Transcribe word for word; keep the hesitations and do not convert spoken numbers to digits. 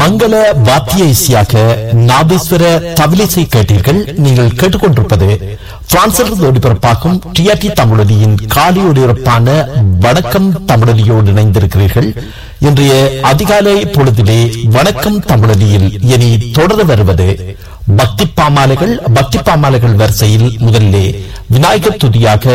மங்கள வாத்திய இசையாக நாதேஸ்வர தவிலிசை கேட்டீர்கள். நீங்கள் கேட்டுக்கொண்டிருப்பது பிரான்சிலிருந்து ஒளிபரப்பாகும் டிஆர்டி தமிழொலியின் காலை ஒளிபரப்பான வணக்கம் தமிழொலியோடு இணைந்திருக்கிறீர்கள். இன்றைய அதிகாலை பொழுதிலே வணக்கம் தமிழொலியில் இனி தொடர வருவது பக்தி பாமாலைகள். பக்தி பாமாலைகள் வரிசையில் முதலிலே விநாயகர் துதியாக